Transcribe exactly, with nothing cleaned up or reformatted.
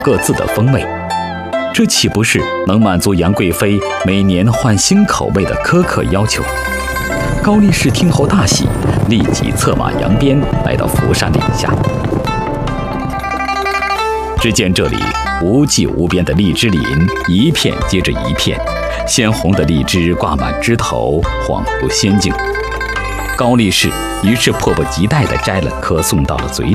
各自的风味，这岂不是能满足杨贵妃每年换新口味的苛刻要求？高力士听后大喜，立即策马扬鞭来到福山岭下。只见这里无际无边的荔枝林，一片接着一片，鲜红的荔枝挂满枝头，恍如仙境。高力士于是迫不及待地摘了颗送到了嘴里。